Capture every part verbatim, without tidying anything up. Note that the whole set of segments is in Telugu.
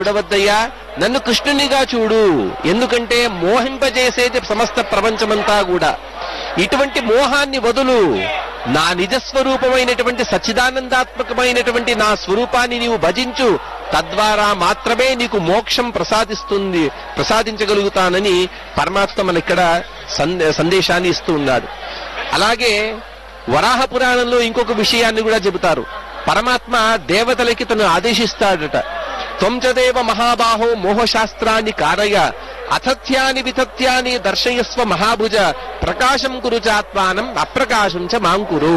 చూడవద్దయ్యా, నన్ను కృష్ణునిగా చూడు. ఎందుకంటే మోహింపజేసేది సమస్త ప్రపంచమంతా కూడా. ఇటువంటి మోహాన్ని వదులు, నా నిజస్వరూపమైనటువంటి సచ్చిదానందాత్మకమైనటువంటి నా స్వరూపాన్ని నీవు భజించు. తద్వారా మాత్రమే నీకు మోక్షం ప్రసాదిస్తుంది ప్రసాదించగలుగుతానని పరమాత్మ మనకిక్కడ సందేశాన్ని ఇస్తూ ఉన్నాడు. అలాగే వరాహ పురాణంలో ఇంకొక విషయాన్ని కూడా చెబుతారు. పరమాత్మ దేవతలకి తను ఆదేశిస్తాడట. త్వంచదేవ మహాబాహో మోహశాస్త్రాన్ని కారయ అతథ్యాని వితథ్యాని దర్శయస్వ మహాభుజ ప్రకాశం కురు చాత్మానం అప్రకాశం చ మాంకురు.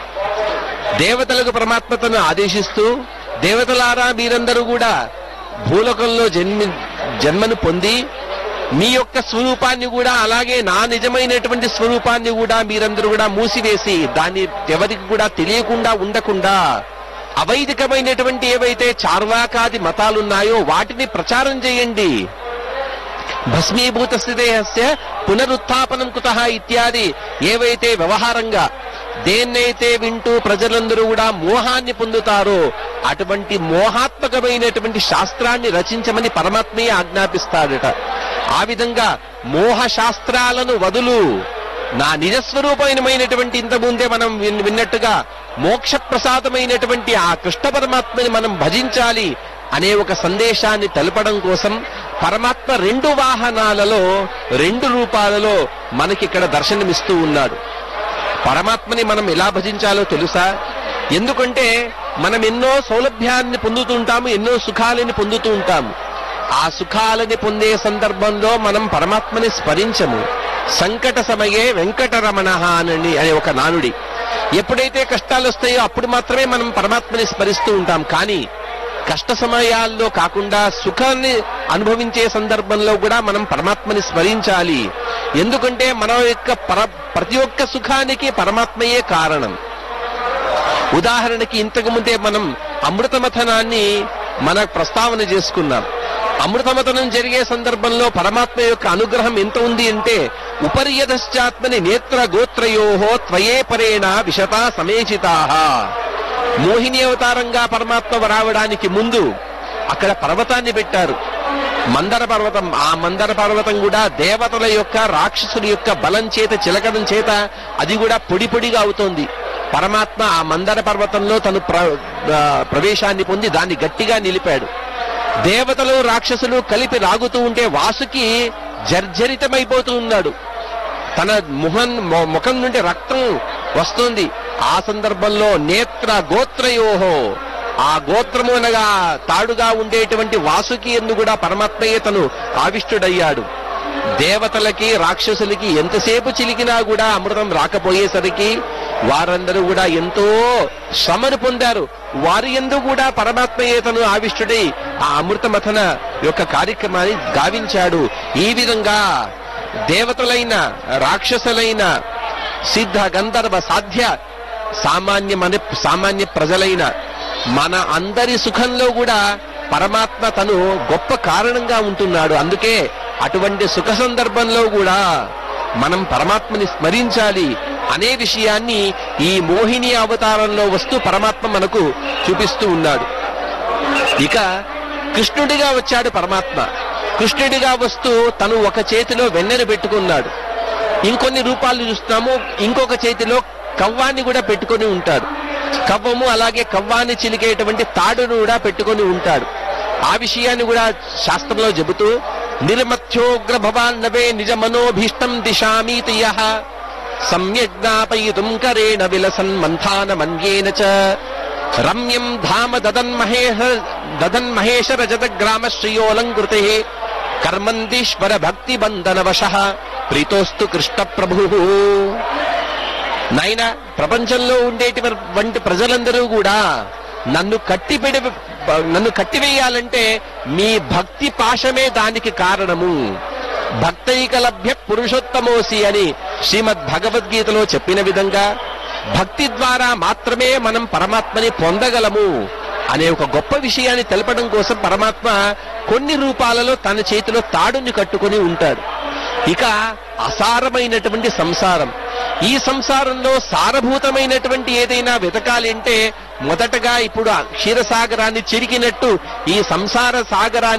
దేవతలకు పరమాత్మ తను ఆదేశిస్తూ, దేవతలారా మీరందరూ కూడా భూలోకంలో జన్మి జన్మను పొంది మీ యొక్క స్వరూపాన్ని కూడా, అలాగే నా నిజమైనటువంటి స్వరూపాన్ని కూడా మీరందరూ కూడా మూసివేసి దాన్ని ఎవరికి కూడా తెలియకుండా ఉండకుండా అవైదికమైనటువంటి ఏవైతే చార్వాకాది మతాలున్నాయో వాటిని ప్రచారం చేయండి. భస్మీభూత స్థితేహస్య పునరుత్థాపనం కుతః ఇత్యాది ఏవైతే వ్యవహారంగా దేన్నైతే వింటూ ప్రజలందరూ కూడా మోహాన్ని పొందుతారో అటువంటి మోహాత్మకమైనటువంటి శాస్త్రాన్ని రచించమని పరమాత్మయే ఆజ్ఞాపిస్తాడట. ఆ విధంగా మోహ శాస్త్రాలను వదులు, నా నిజస్వరూపమైనటువంటి ఇంతకుముందే మనం విన్నట్టుగా మోక్ష ప్రసాదమైనటువంటి ఆ కృష్ణ పరమాత్మని మనం భజించాలి అనే ఒక సందేశాన్ని తెలపడం కోసం పరమాత్మ రెండు వాహనాలలో రెండు రూపాలలో మనకిక్కడ దర్శనమిస్తూ ఉన్నాడు. పరమాత్మని మనం ఎలా భజించాలో తెలుసా? ఎందుకంటే మనం ఎన్నో సౌలభ్యాన్ని పొందుతుంటాము, ఎన్నో సుఖాలని పొందుతూ ఉంటాము. ఆ సుఖాలని పొందే సందర్భంలో మనం పరమాత్మని స్మరించము. సంకట సమయే వెంకటరమణ అని అనే ఒక నానుడి. ఎప్పుడైతే కష్టాలు వస్తాయో అప్పుడు మాత్రమే మనం పరమాత్మని స్మరిస్తూ ఉంటాం. కానీ కష్ట సమయాల్లో కాకుండా సుఖాన్ని అనుభవించే సందర్భంలో కూడా మనం పరమాత్మని స్మరించాలి. ఎందుకంటే మన యొక్క పర ప్రతి ఒక్క సుఖానికి పరమాత్మయే కారణం. ఉదాహరణకి ఇంతకు ముందే మనం అమృతమథనాన్ని మన ప్రస్తావన చేసుకున్నాం. అమృతమథనం జరిగే సందర్భంలో పరమాత్మ యొక్క అనుగ్రహం ఎంత ఉంది అంటే, ఉపర్యదశ్చాత్మని నేత్ర గోత్రయోహో త్వయే పరేణ విశతా సమేచితాః. మోహిని అవతారంగా పరమాత్మ రావడానికి ముందు అక్కడ పర్వతాన్ని పెట్టారు, మందర పర్వతం. ఆ మందర పర్వతం కూడా దేవతల యొక్క రాక్షసుల యొక్క బలం చేత చిలకడం చేత అది కూడా పొడి పొడిగా అవుతోంది. పరమాత్మ ఆ మందర పర్వతంలో తను ప్ర ప్రవేశాన్ని పొంది దాన్ని గట్టిగా నిలిపాడు. దేవతలు రాక్షసులు కలిపి రాగుతూ ఉంటే వాసుకి జర్జరితమైపోతూ ఉన్నాడు. తన ముఖం ముఖం నుండి రక్తం వస్తుంది. ఆ సందర్భంలో నేత్ర గోత్రయోహో, ఆ గోత్రము అనగా తాడుగా ఉండేటువంటి వాసుకి ఎందు కూడా పరమాత్మయే తను ఆవిష్టుడయ్యాడు. దేవతలకి రాక్షసులకి ఎంతసేపు చిలికినా కూడా అమృతం రాకపోయేసరికి వారందరూ కూడా ఎంతో శ్రమను పొందారు. వారి యందు కూడా పరమాత్మయే తను ఆవిష్టుడై ఆ అమృతమథన యొక్క కార్యక్రమాన్ని గావించాడు. ఈ విధంగా దేవతలైన రాక్షసులైన సిద్ధ గంధర్వ సాధ్య సామాన్య మన సామాన్య ప్రజలైన మన అందరి సుఖంలో కూడా పరమాత్మ తను గొప్ప కారణంగా ఉంటున్నాడు. అందుకే అటువంటి సుఖ సందర్భంలో కూడా మనం పరమాత్మని స్మరించాలి అనే విషయాన్ని ఈ మోహిని అవతారంలో వస్తూ పరమాత్మ మనకు చూపిస్తూ ఉన్నాడు. ఇక కృష్ణుడిగా వచ్చాడు పరమాత్మ. కృష్ణుడిగా వస్తూ తను ఒక చేతిలో వెన్నెను పెట్టుకున్నాడు. ఇంకొన్ని రూపాలు చూస్తున్నాము, ఇంకొక చేతిలో కవ్వాన్ని కూడా పెట్టుకొని ఉంటాడు. కవ్వము అలాగే కవ్వాన్ని చిలికేటువంటి తాడును కూడా పెట్టుకొని ఉంటాడు. ఆ విషయాన్ని కూడా శాస్త్రంలో చెబుతూ, నిర్మథ్యోగ్ర భవాన్నవే నిజ మనోభీష్టం దిశామీతి యః సమ్యజ్ఞాపయితుం కరేణ విలసన్ మంథాన మన్యేన చ రమ్యం ధామ దదన్ మహేష దదన్ మహేష రజత గ్రామ శ్రియోలంకృతే కర్మందీశ్వర భక్తి బంధన వశః ప్రీతోస్తు కృష్ణ ప్రభుః. నాయన, ప్రపంచంలో ఉండేటువంటి ప్రజలందరూ కూడా నన్ను కట్టిపెడి నన్ను కట్టివేయాలంటే మీ భక్తి పాశమే దానికి కారణము. భక్తైకలభ్య పురుషోత్తమోసి అని శ్రీమద్ భగవద్గీతలో చెప్పిన విధంగా భక్తి ద్వారా మాత్రమే మనం పరమాత్మని పొందగలము అనే ఒక గొప్ప విషయాన్ని తెలపడం కోసం పరమాత్మ కొన్ని రూపాలలో తన చేతిలో తాడుని కట్టుకొని ఉంటాడు. ఇక అసారమైనటువంటి సంసారం, ఈ సంసారంలో సారభూతమైనటువంటి ఏదైనా వెతకాలి అంటే మొదటగా ఇప్పుడు క్షీరసాగరాన్ని చిరికినట్టు ఈ సంసార సాగరాన్ని